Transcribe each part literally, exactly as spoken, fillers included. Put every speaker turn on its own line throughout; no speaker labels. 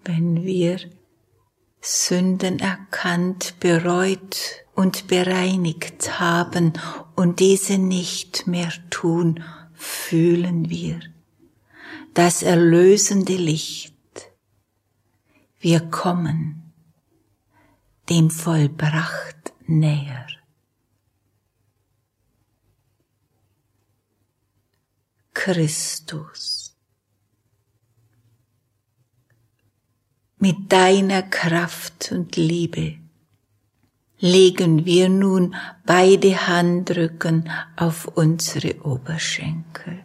wenn wir Sünden erkannt, bereut und bereinigt haben und diese nicht mehr tun, fühlen wir das erlösende Licht. Wir kommen dem Vollbracht näher. Christus, mit deiner Kraft und Liebe legen wir nun beide Handrücken auf unsere Oberschenkel.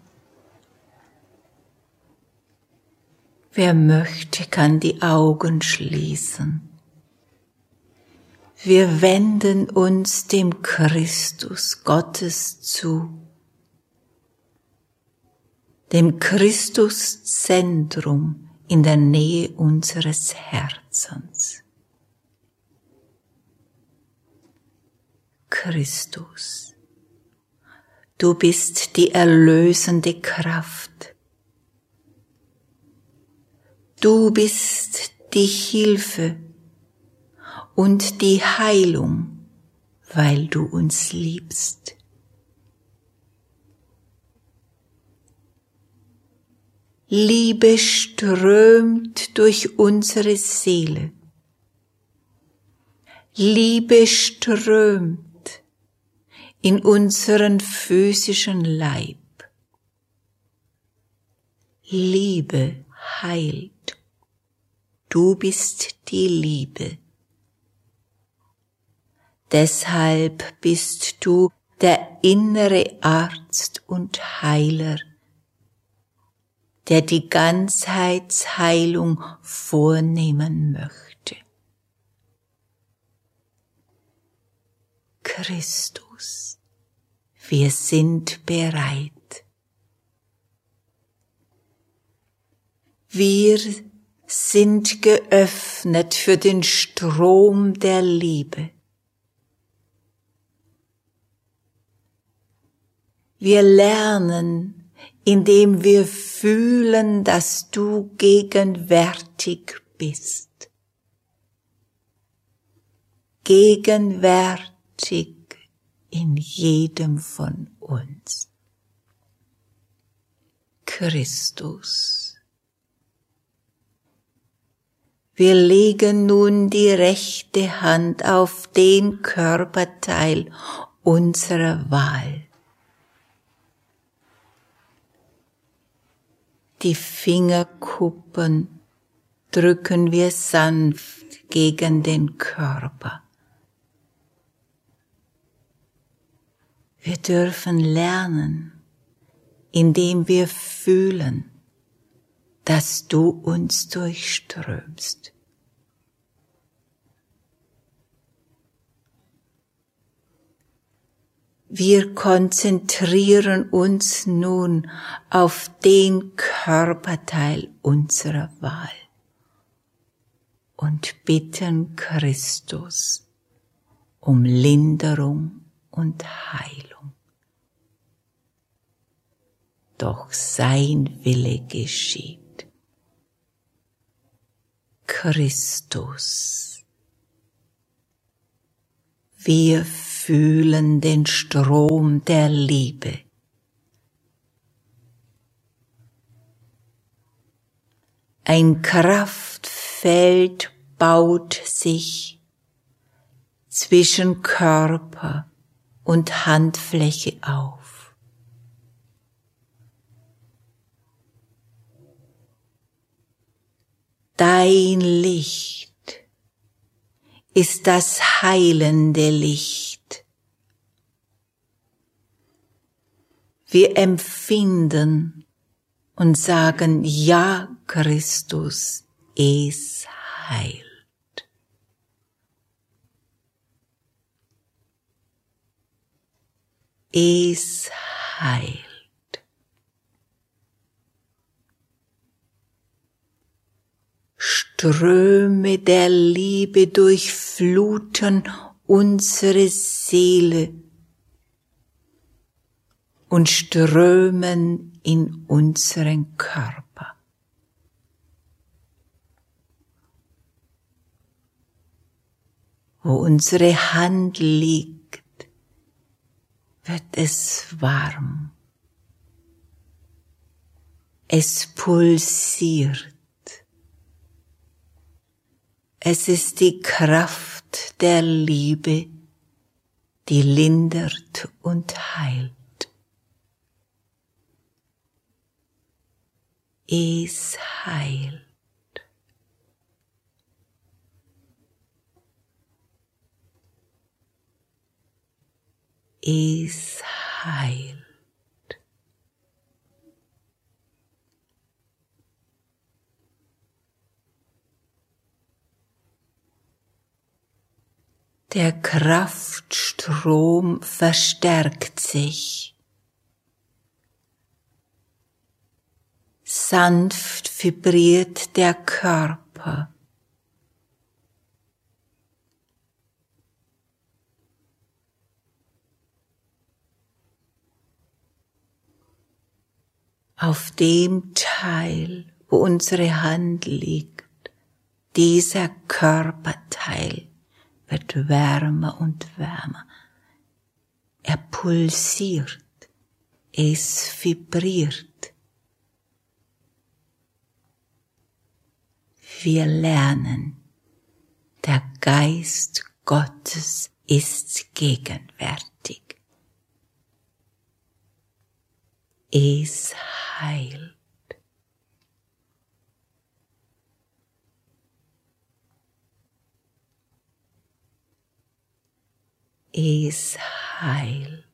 Wer möchte, kann die Augen schließen. Wir wenden uns dem Christus Gottes zu, dem Christuszentrum in der Nähe unseres Herzens. Christus, du bist die erlösende Kraft. Du bist die Hilfe und die Heilung, weil du uns liebst. Liebe strömt durch unsere Seele. Liebe strömt in unseren physischen Leib. Liebe heilt. Du bist die Liebe. Deshalb bist du der innere Arzt und Heiler, der die Ganzheitsheilung vornehmen möchte. Christus, wir sind bereit. Wir sind geöffnet für den Strom der Liebe. Wir lernen, indem wir fühlen, dass du gegenwärtig bist. Gegenwärtig in jedem von uns. Christus. Wir legen nun die rechte Hand auf den Körperteil unserer Wahl. Die Fingerkuppen drücken wir sanft gegen den Körper. Wir dürfen lernen, indem wir fühlen, dass du uns durchströmst. Wir konzentrieren uns nun auf den Körperteil unserer Wahl und bitten Christus um Linderung und Heilung. Doch sein Wille geschieht. Christus, wir fühlen den Strom der Liebe. Ein Kraftfeld baut sich zwischen Körper und Handfläche auf. Dein Licht ist das heilende Licht. Wir empfinden und sagen, ja, Christus, es heilt. Es heilt. Ströme der Liebe durchfluten unsere Seele und strömen in unseren Körper. wo unsere Hand liegt, wird es warm. Es pulsiert. Es ist die Kraft der Liebe, die lindert und heilt. Es heilt. Es heilt. Der Kraftstrom verstärkt sich. Sanft vibriert der Körper. Auf dem Teil, wo unsere Hand liegt, dieser Körperteil wird wärmer und wärmer. Er pulsiert, es vibriert. Wir lernen, der Geist Gottes ist gegenwärtig. Es heilt. Es heilt.